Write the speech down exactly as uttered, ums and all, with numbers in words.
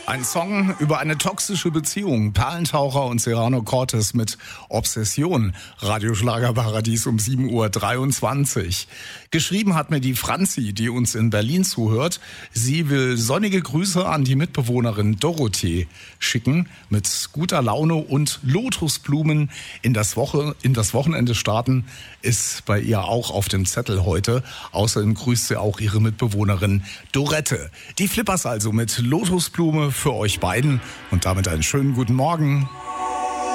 Ein Song über eine toxische Beziehung. Perlentaucher und Serrano Cortes mit Obsession. Radioschlagerparadies um sieben Uhr dreiundzwanzig. Geschrieben hat mir die Franzi, die uns in Berlin zuhört. Sie will sonnige Grüße an die Mitbewohnerin Dorothee schicken. Mit guter Laune und Lotusblumen in das Woche, in das Wochenende starten ist bei ihr auch auf dem Zettel heute. Außerdem grüßt sie auch ihre Mitbewohnerin Dorette. Die Flippers also mit Lotusblume für euch beiden und damit einen schönen guten Morgen.